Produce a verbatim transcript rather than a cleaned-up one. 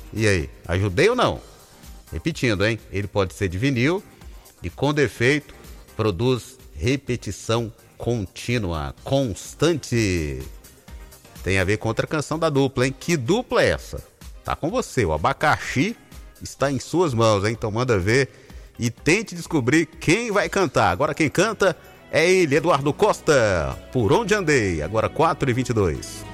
E aí, ajudei ou não? Repetindo, hein? Ele pode ser de vinil e com defeito produz repetição contínua, constante. Tem a ver com outra canção da dupla, hein? Que dupla é essa? Tá com você, o abacaxi está em suas mãos, hein? Então manda ver e tente descobrir quem vai cantar. Agora quem canta é ele, Eduardo Costa, Por Onde Andei, agora quatro e vinte e dois.